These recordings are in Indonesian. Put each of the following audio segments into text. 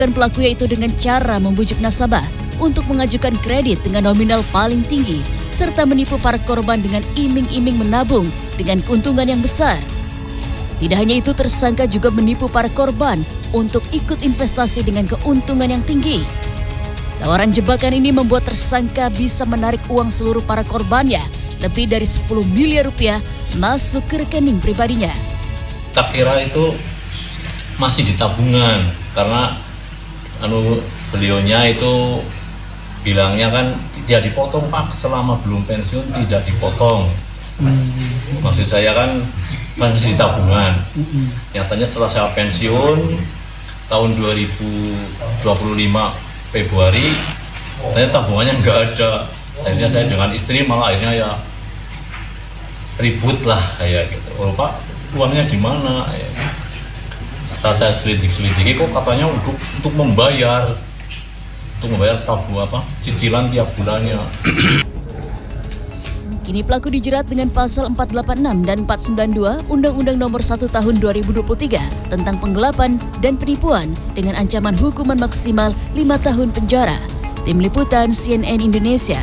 Pelaku yaitu dengan cara membujuk nasabah untuk mengajukan kredit dengan nominal paling tinggi serta menipu para korban dengan iming-iming menabung dengan keuntungan yang besar. Tidak hanya itu, tersangka juga menipu para korban untuk ikut investasi dengan keuntungan yang tinggi. Tawaran jebakan ini membuat tersangka bisa menarik uang seluruh para korbannya, lebih dari 10 miliar rupiah masuk ke rekening pribadinya. Tak kira itu masih di tabungan karena beliaunya itu bilangnya kan tidak dipotong Pak, selama belum pensiun tidak dipotong. Maksud saya kan masih di tabungan. Nyatanya setelah saya pensiun tahun 2025 Februari, ternyata tabungannya nggak ada. Akhirnya saya dengan istri malah akhirnya ya ribut lah kayak gitu. Oh Pak, uangnya di mana? Setelah saya selidiki kok katanya untuk membayar cicilan tiap bulannya. Kini pelaku dijerat dengan pasal 486 dan 492 Undang-Undang Nomor 1 Tahun 2023 tentang penggelapan dan penipuan dengan ancaman hukuman maksimal 5 tahun penjara. Tim Liputan CNN Indonesia.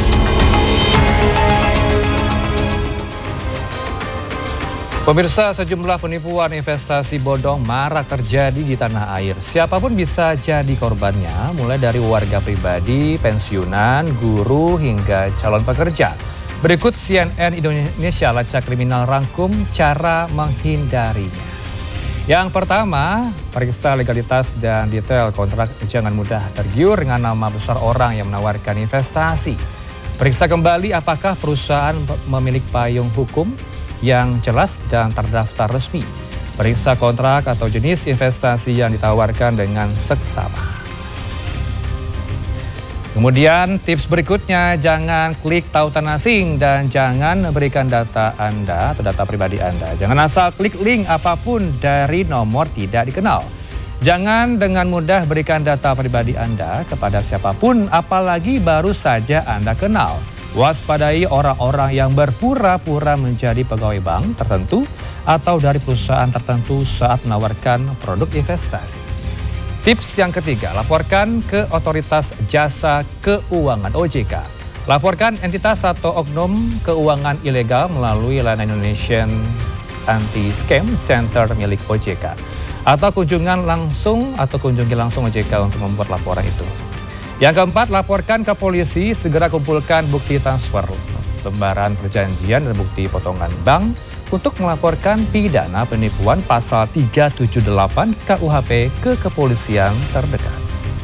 Pemirsa, sejumlah penipuan investasi bodong marak terjadi di tanah air. Siapapun bisa jadi korbannya, mulai dari warga pribadi, pensiunan, guru, hingga calon pekerja. Berikut CNN Indonesia Lacak Kriminal rangkum cara menghindarinya. Yang pertama, periksa legalitas dan detail kontrak. Jangan mudah tergiur dengan nama besar orang yang menawarkan investasi. Periksa kembali apakah perusahaan memiliki payung hukum yang jelas dan terdaftar resmi. Periksa kontrak atau jenis investasi yang ditawarkan dengan seksama. Kemudian tips berikutnya, jangan klik tautan asing dan jangan berikan data Anda atau data pribadi Anda. Jangan asal klik link apapun dari nomor tidak dikenal. Jangan dengan mudah berikan data pribadi Anda kepada siapapun, apalagi baru saja Anda kenal. Waspadai orang-orang yang berpura-pura menjadi pegawai bank tertentu atau dari perusahaan tertentu saat menawarkan produk investasi. Tips yang ketiga, laporkan ke Otoritas Jasa Keuangan OJK. Laporkan entitas atau oknum keuangan ilegal melalui layanan Indonesian Anti-Scam Center milik OJK. Atau kunjungi langsung OJK untuk membuat laporan itu. Yang keempat, laporkan ke polisi, segera kumpulkan bukti transfer, lembaran perjanjian dan bukti potongan bank untuk melaporkan pidana penipuan pasal 378 KUHP ke kepolisian terdekat.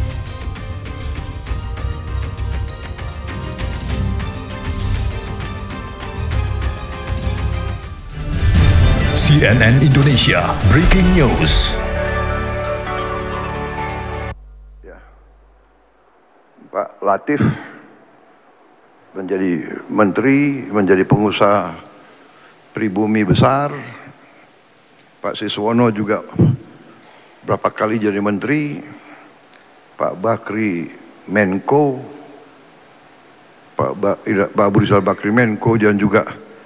CNN Indonesia Breaking News. Pak Latif menjadi menteri, menjadi pengusaha pribumi besar. Pak Siswono juga berapa kali jadi menteri. Pak Bakri Menko, Pak Abu Rizal Bakri Menko, dan juga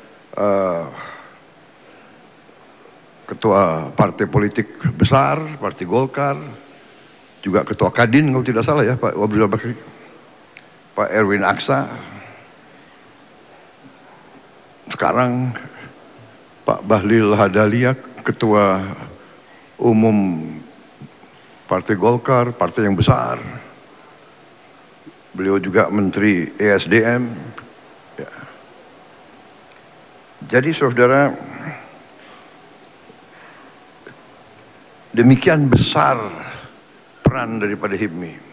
ketua partai politik besar, Partai Golkar, juga ketua Kadin kalau tidak salah ya, Pak Abu Rizal Bakri. Pak Erwin Aksa, sekarang Pak Bahlil Lahadalia, ketua umum Partai Golkar, partai yang besar. Beliau juga menteri ESDM. Ya. Jadi saudara, demikian besar peran daripada HIPMI.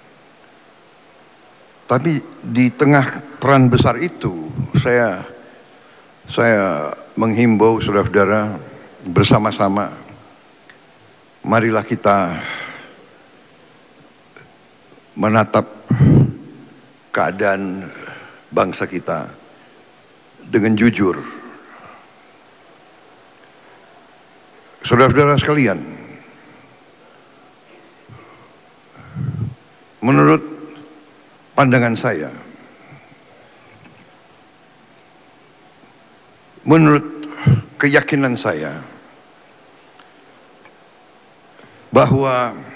Tapi di tengah peran besar itu, saya menghimbau saudara-saudara bersama-sama, marilah kita menatap keadaan bangsa kita dengan jujur. Saudara-saudara sekalian, menurut pandangan saya, menurut keyakinan saya, bahwa